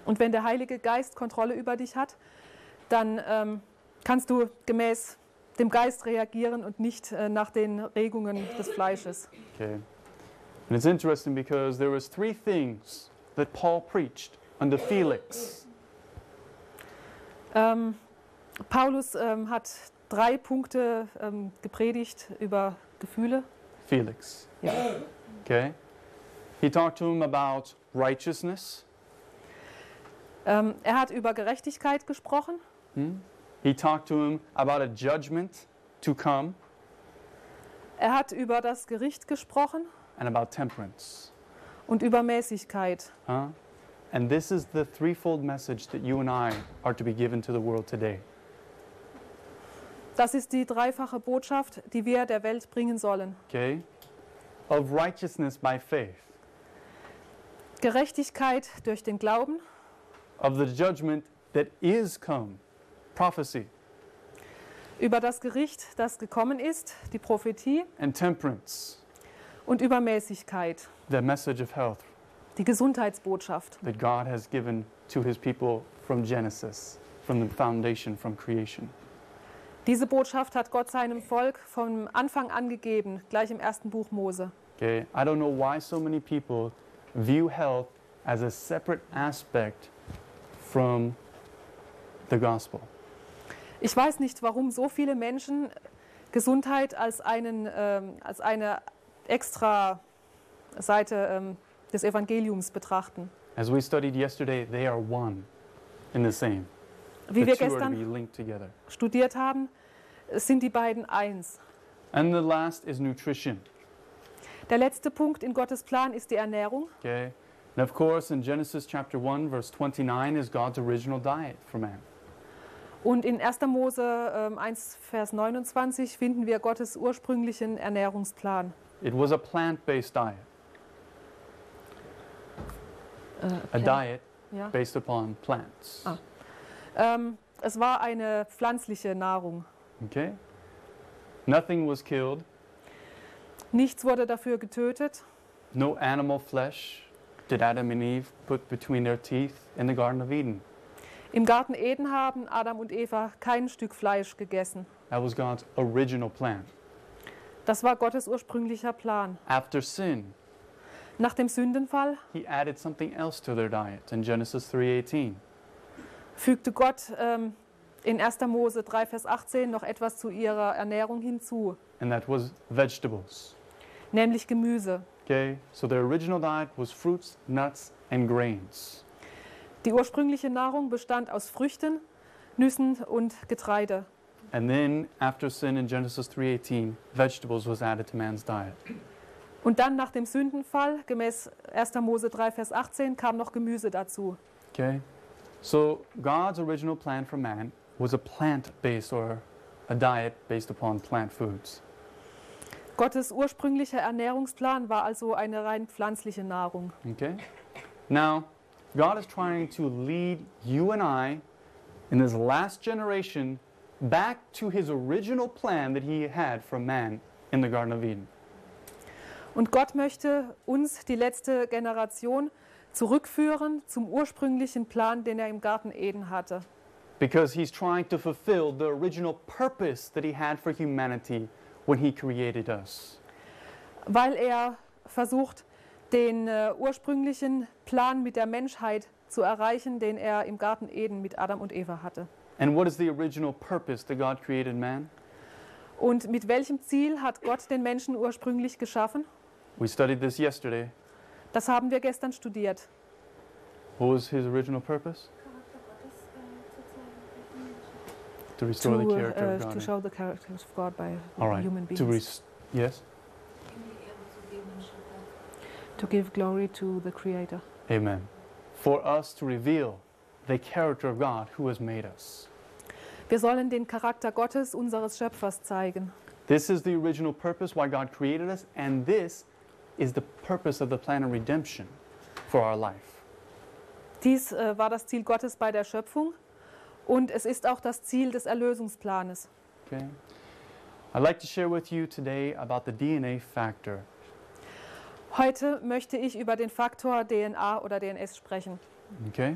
Und wenn der Heilige Geist Kontrolle über dich hat, dann kannst du gemäß dem Geist reagieren und nicht nach den Regungen des Fleisches. Okay. And it's interesting because there was 3 things that Paul preached under Felix. Paulus hat 3 Punkte gepredigt über Gefühle. Felix. Ja. Okay. He talked to him about righteousness. Er hat über Gerechtigkeit gesprochen. He talked to him about a judgment to come. Er hat über das Gericht gesprochen And about temperance. und über Mäßigkeit. And this is the threefold message that you and I are to be given to the world today. Das ist die dreifache Botschaft, die wir der Welt bringen sollen. Okay? Of righteousness by faith. Gerechtigkeit durch den Glauben. Of the judgment that is come. Prophecy. Über das Gericht, das gekommen ist, die Prophetie. And temperance. Und über Mäßigkeit, The message of health die Gesundheitsbotschaft, that God has given to his people from Genesis, from the foundation, from creation. Diese Botschaft hat Gott seinem Volk vom Anfang an gegeben, gleich im ersten Buch Mose. Okay? I don't know why so many people view health as a separate aspect from the gospel. Ich weiß nicht, warum so viele Menschen Gesundheit als eine extra Seite des Evangeliums betrachten. As we studied yesterday, they are one in the same. Wie The wir two are to be gestern linked together. studiert haben, sind die beiden eins. And the last is nutrition. Der letzte Punkt in Gottes Plan ist die Ernährung. Okay? And of course, in Genesis chapter 1, verse 29 is God's original diet for man. Und in 1. Mose 1, Vers 29 finden wir Gottes ursprünglichen Ernährungsplan. It was a plant-based diet. A diet Ja. based upon plants. Es war eine pflanzliche Nahrung. Okay? Nothing was killed. Nichts wurde dafür getötet. No animal flesh did Adam and Eve put between their teeth in the Garden of Eden. Im Garten Eden haben Adam und Eva kein Stück Fleisch gegessen. That was God's original plan. Das war Gottes ursprünglicher Plan. After sin, Nach dem Sündenfall he added something else to their diet in Genesis 3:18. fügte Gott in 1. Mose 3, Vers 18 noch etwas zu ihrer Ernährung hinzu, And that was vegetables. nämlich Gemüse. Okay? So their original diet was fruits, nuts, and grains. Die ursprüngliche Nahrung bestand aus Früchten, Nüssen und Getreide. And then after sin in Genesis 3:18, vegetables was added to man's diet. Und dann nach dem Sündenfall, gemäß 1. Mose 3, Vers 18, kam noch Gemüse dazu. Okay? So God's original plan for man was a plant-based or a diet based upon plant foods. Gottes ursprünglicher Ernährungsplan war also eine rein pflanzliche Nahrung. Okay? Now, God is trying to lead you and I in this last generation back to his original plan that he had for man in the Garden of Eden. Und Gott möchte uns, die letzte Generation, zurückführen zum ursprünglichen Plan, den er im Garten Eden hatte. Because he's trying to fulfill the original purpose that he had for humanity when he created us. Weil er versucht, den ursprünglichen Plan mit der Menschheit zu erreichen, den er im Garten Eden mit Adam und Eva hatte. And what is the original purpose that God created man? Und mit welchem Ziel hat Gott den Menschen ursprünglich geschaffen? We studied this yesterday. Das haben wir gestern studiert. What was his original purpose? To restore the character of God. To show the character of God by All right. human To beings. yes? To give glory to the Creator. Amen. For us to reveal the character of God who has made us. Wir sollen den Charakter Gottes, unseres Schöpfers, zeigen. This is the original purpose why God created us, and this is the purpose of the plan of redemption for our life. Dies war das Ziel Gottes bei der Schöpfung und es ist auch das Ziel des Erlösungsplanes. Okay? I'd like to share with you today about the DNA factor. Heute möchte ich über den Faktor DNA oder DNS sprechen. Okay?